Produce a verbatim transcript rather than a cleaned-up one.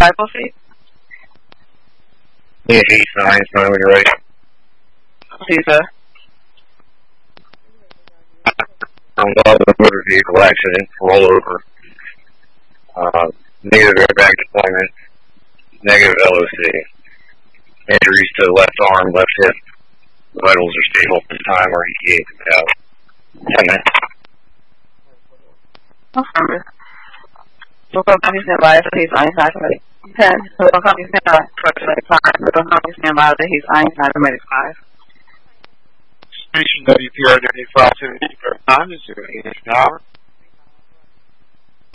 Bible feed? Yeah, he's nine, so when you're ready. See, sir. Involved in a motor vehicle accident, rollover. Uh, negative airbag deployment, negative L O C. Injuries to the left arm, left hip. Vitals are stable at this time, or E T A about ten minutes. Affirmative. Local company stand by that he's Einstein Medic ten. Local company stand by for Medic five. Local company stand by that he's Einstein Medic five. Station W P R ninety-five seventy for time is zero eight hour.